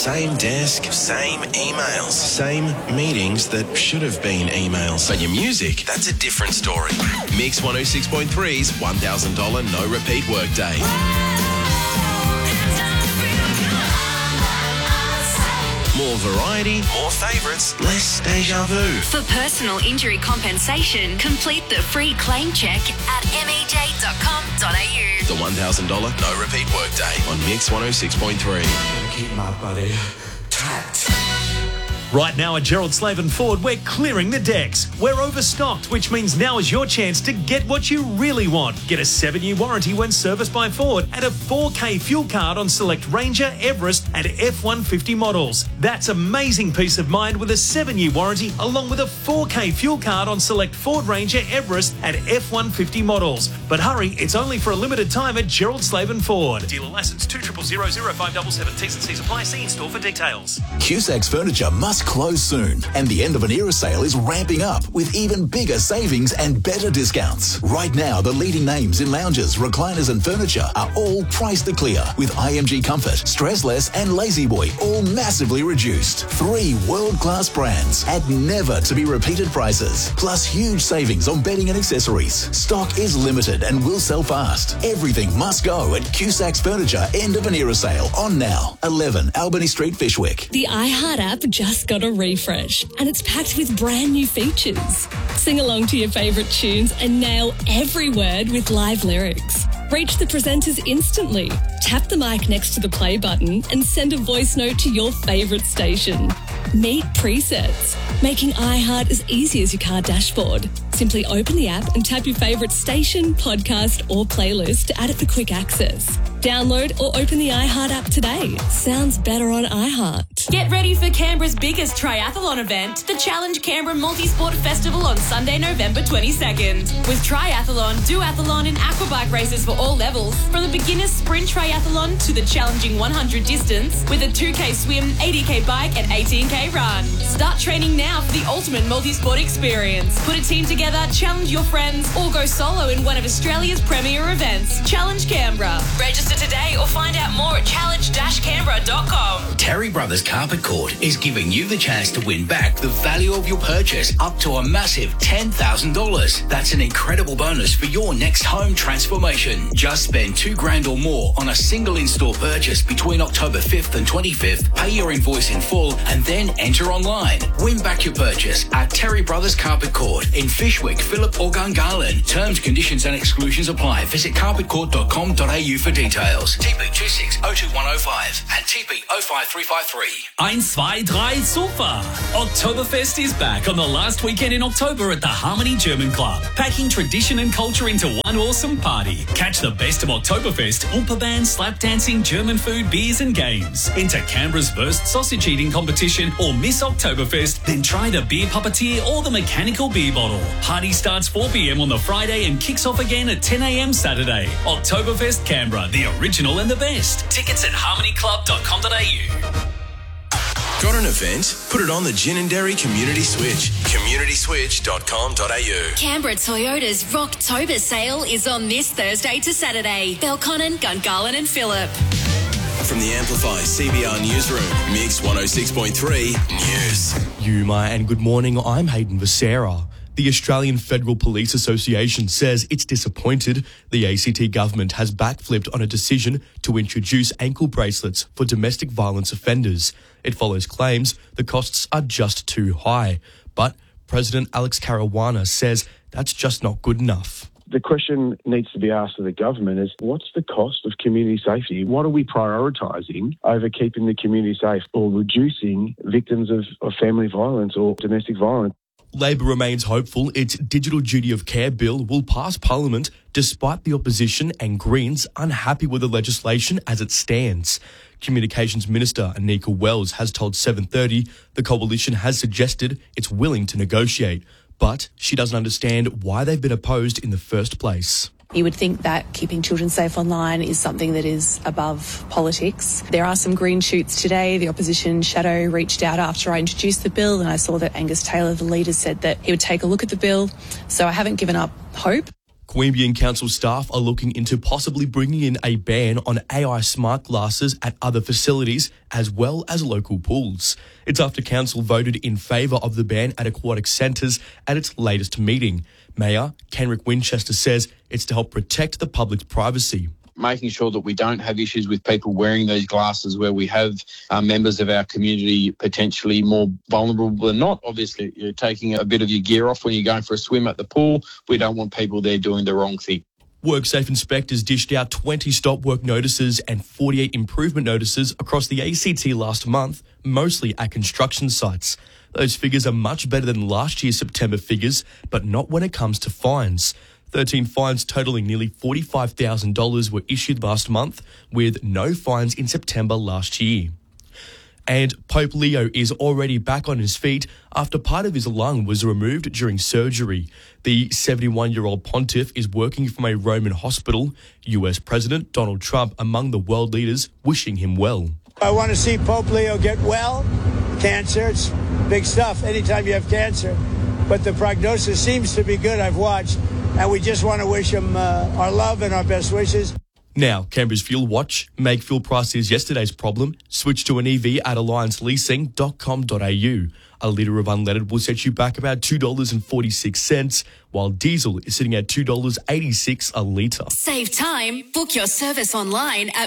Same desk, same emails, same meetings that should have been emails. But your music, that's a different story. Mix 106.3's $1,000 no repeat workday. More variety, more favourites, less deja vu. For personal injury compensation, complete the free claim check at mej.com.au. The $1,000 no repeat workday on Mix 106.3. Keep my body tight. Right now at Gerald Slaven Ford, we're clearing the decks. We're overstocked, which means now is your chance to get what you really want. Get a 7-year warranty when serviced by Ford and a 4K fuel card on select Ranger, Everest and F-150 models. That's amazing peace of mind with a 7-year warranty along with a 4K fuel card on select Ford Ranger, Everest and F-150 models. But hurry, it's only for a limited time at Gerald Slaven Ford. Dealer licence 2000577. T's and C's apply. See in store for details. Cusac's Furniture must close soon, and the end of an era sale is ramping up with even bigger savings and better discounts. Right now, the leading names in lounges, recliners and furniture are all priced to clear, with IMG Comfort, Stressless and Lazy Boy all massively reduced. 3 world-class brands at never-to-be-repeated prices, plus huge savings on bedding and accessories. Stock is limited and will sell fast. Everything must go at Cusac's Furniture end of an era sale on now. 11 Albany Street, Fishwick. The iHeart app just got a refresh and it's packed with brand new features. Sing along to your favourite tunes and nail every word with live lyrics. Reach the presenters instantly. Tap the mic next to the play button and send a voice note to your favourite station. Meet presets, making iHeart as easy as your car dashboard. Simply open the app and tap your favourite station, podcast or playlist to add it for quick access. Download or open the iHeart app today. Sounds better on iHeart. Get ready for Canberra's biggest triathlon event, the Challenge Canberra Multisport Festival on Sunday, November 22nd. With triathlon, duathlon and aquabike races for all levels, from the beginner's sprint triathlon to the challenging 100 distance, with a 2K swim, 80K bike and 18K run. Start training now for the ultimate multisport experience. Put a team together, challenge your friends, or go solo in one of Australia's premier events. Challenge Canberra. Register today or find out more at challenge-canberra.com. Terry Brothers Carpet Court is giving you the chance to win back the value of your purchase up to a massive $10,000. That's an incredible bonus for your next home transformation. Just spend $2,000 or more on a single in-store purchase between October 5th and 25th. Pay your invoice in full and then enter online. Win back your purchase at Terry Brothers Carpet Court in Fishwick, Phillip or Gungahlin. Terms, conditions and exclusions apply. Visit carpetcourt.com.au for details. TP26021005 and TP05353. 1, 2, 3, Sofa. Oktoberfest is back on the last weekend in October at the Harmony German Club, packing tradition and culture into one awesome party. Catch the best of Oktoberfest, Oompa band, slap dancing, German food, beers and games. Enter Canberra's first sausage eating competition or miss Oktoberfest, then try the beer puppeteer or the mechanical beer bottle. Party starts 4 p.m. on the Friday and kicks off again at 10 a.m. Saturday. Oktoberfest Canberra, the original and the best. Tickets at harmonyclub.com.au. Got an event? Put it on the Gin and Dairy Community Switch. communityswitch.com.au. Canberra Toyota's Rocktober sale is on this Thursday to Saturday. Belconnen, Gungahlin and Phillip. From the Amplify CBR Newsroom, Mix 106.3 News. Yuma and good morning, I'm Hayden Becerra. The Australian Federal Police Association says it's disappointed the ACT government has backflipped on a decision to introduce ankle bracelets for domestic violence offenders. It follows claims the costs are just too high. But President Alex Caruana says that's just not good enough. The question needs to be asked of the government is, what's the cost of community safety? What are we prioritising over keeping the community safe or reducing victims of family violence or domestic violence? Labor remains hopeful its Digital Duty of Care bill will pass Parliament despite the opposition and Greens unhappy with the legislation as it stands. Communications Minister Anika Wells has told 7:30 the coalition has suggested it's willing to negotiate, but she doesn't understand why they've been opposed in the first place. You would think that keeping children safe online is something that is above politics. There are some green shoots today. The opposition shadow reached out after I introduced the bill, and I saw that Angus Taylor, the leader, said that he would take a look at the bill. So I haven't given up hope. Queanbeyan Council staff are looking into possibly bringing in a ban on AI smart glasses at other facilities as well as local pools. It's after Council voted in favour of the ban at aquatic centres at its latest meeting. Mayor Kenrick Winchester says it's to help protect the public's privacy. Making sure that we don't have issues with people wearing these glasses where we have members of our community potentially more vulnerable than not. Obviously, you're taking a bit of your gear off when you're going for a swim at the pool. We don't want people there doing the wrong thing. WorkSafe inspectors dished out 20 stop work notices and 48 improvement notices across the ACT last month, mostly at construction sites. Those figures are much better than last year's September figures, but not when it comes to fines. 13 fines totalling nearly $45,000 were issued last month, with no fines in September last year. And Pope Leo is already back on his feet after part of his lung was removed during surgery. The 71-year-old pontiff is working from a Roman hospital. US President Donald Trump among the world leaders wishing him well. I want to see Pope Leo get well. Cancer, it's big stuff anytime you have cancer. But the prognosis seems to be good, I've watched. And we just want to wish him our love and our best wishes. Now, Canberra's Fuel Watch. Make fuel prices yesterday's problem. Switch to an EV at allianceleasing.com.au. A litre of unleaded will set you back about $2.46, while diesel is sitting at $2.86 a litre. Save time. Book your service online at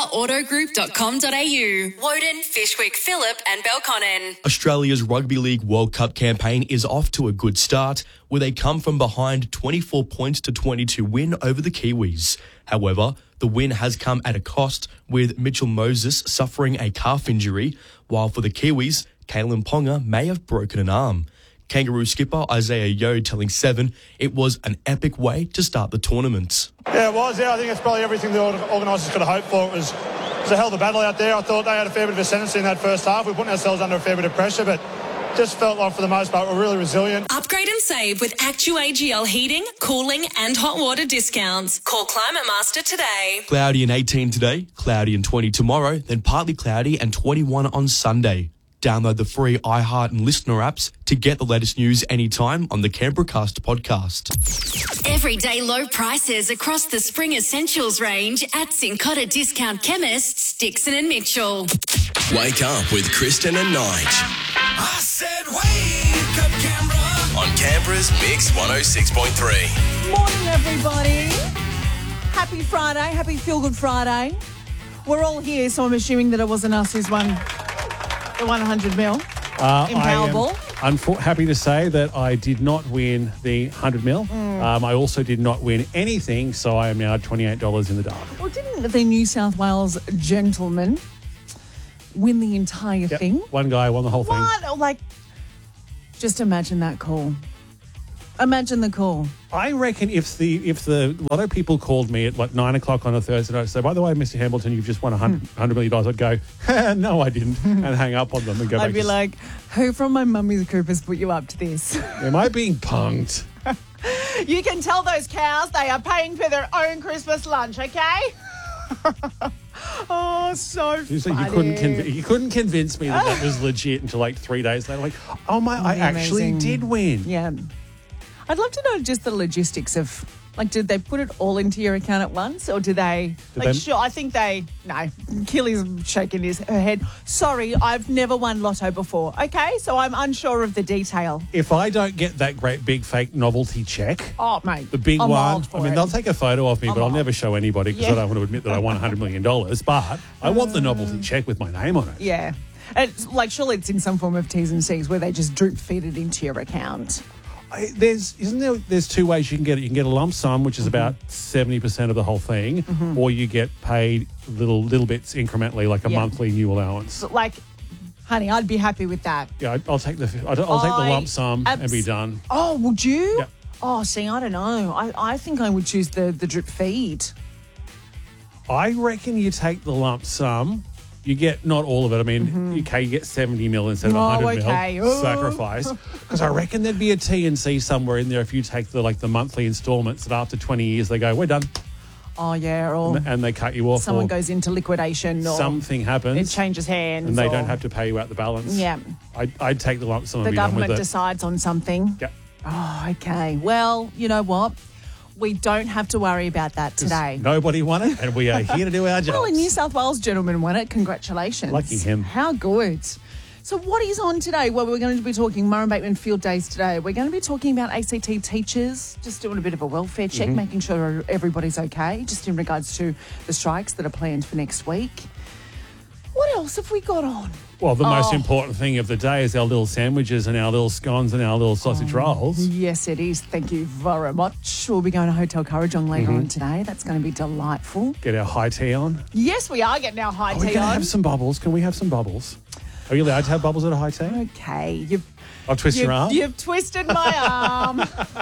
mcgrathautogroup.com.au. Woden, Fishwick, Phillip and Belconnen. Australia's Rugby League World Cup campaign is off to a good start, with a come-from-behind 24 points to 22 win over the Kiwis. However, the win has come at a cost, with Mitchell Moses suffering a calf injury, while for the Kiwis, Kalen Ponga may have broken an arm. Kangaroo skipper Isaiah Yeo telling Seven it was an epic way to start the tournament. Yeah, it was. Yeah, I think it's probably everything the organisers could have hoped for. It was a hell of a battle out there. I thought they had a fair bit of ascendancy in that first half. We were putting ourselves under a fair bit of pressure, but just felt like for the most part we're really resilient. Upgrade and save with ActuAGL heating, cooling and hot water discounts. Call Climate Master today. Cloudy and 18 today, cloudy and 20 tomorrow, then partly cloudy and 21 on Sunday. Download the free iHeart and Listener apps to get the latest news anytime on the Canberracast podcast. Everyday low prices across the spring essentials range at Cincotta Discount Chemists, Dixon and Mitchell. Wake up with Kristen and Nige. I said wake up, Canberra. On Canberra's Mix 106.3. Morning, everybody. Happy Friday. Happy Feel Good Friday. We're all here, so I'm assuming that it wasn't us who's won the 100 mil in Powerball. I'm happy to say that I did not win the 100 mil. I also did not win anything, so I am now $28 in the dark. Well, didn't the New South Wales gentleman win the entire thing? One guy won the whole thing. What? Like, just imagine that call. Imagine the call. I reckon if the lotto people called me at like 9 o'clock on a Thursday night and said, by the way, Mr. Hamilton, you've just won $100 million, I'd go, no, I didn't, and hang up on them and go back. I'd be like, who from my mummy's group has put you up to this? Am I being punked? You can tell those cows they are paying for their own Christmas lunch, okay? Oh, so funny. You couldn't convince me that was legit until like 3 days later. Like, oh my, I actually did win. Yeah. I'd love to know just the logistics of, like, did they put it all into your account at once, or do they? Sure, I think they. No, Killy's shaking her head. Sorry, I've never won lotto before. Okay, so I'm unsure of the detail. If I don't get that great big fake novelty check, oh mate, the big I'm one. for they'll take a photo of me, but I'll never show anybody because Yeah. I don't want to admit that I won $100 million. But I want the novelty check with my name on it. Yeah, it's like surely it's in some form of T's and C's where they just drip feed it into your account. There's two ways you can get it. You can get a lump sum, which is about 70% of the whole thing, or you get paid little bits incrementally, like a monthly new allowance. So, like, honey, I'd be happy with that. Yeah, I'll take the lump sum and be done. Oh, would you? Yeah. Oh, see, I don't know. I think I would choose the drip feed. I reckon you take the lump sum. You get not all of it. I mean, you get 70 mil instead of 100 mil sacrifice. Because I reckon there'd be a T&C somewhere in there if you take the monthly installments that after 20 years they go, we're done. Oh, yeah. Or and they cut you off. Someone goes into liquidation. Or something happens. It changes hands. And they don't have to pay you out the balance. Yeah. I'd take the lump sum and the be done with it. government decides on something. Yeah. Oh, okay. Well, you know what? we don't have to worry about that today. Nobody won it, and we are here to do our job. Well, a New South Wales gentleman won it. Congratulations. Lucky him. How good. So what is on today? Well, we're going to be talking Murray Bateman Field Days today. We're going to be talking about ACT teachers, just doing a bit of a welfare check, making sure everybody's okay, just in regards to the strikes that are planned for next week. What else have we got on? Well, the most important thing of the day is our little sandwiches and our little scones and our little sausage rolls. Yes, it is. Thank you very much. We'll be going to Hotel Kurrajong later on today. That's going to be delightful. Get our high tea on. Yes, we are getting our high tea We're going to on. have some bubbles. Can we have some bubbles? Are you allowed to have bubbles at a high tea? Okay. I'll twist your arm. You've twisted my arm.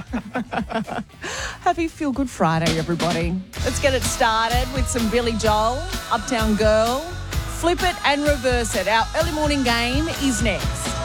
Happy Feel Good Friday, everybody. Let's get it started with some Billy Joel, Uptown Girl. Flip it and reverse it. Our early morning game is next.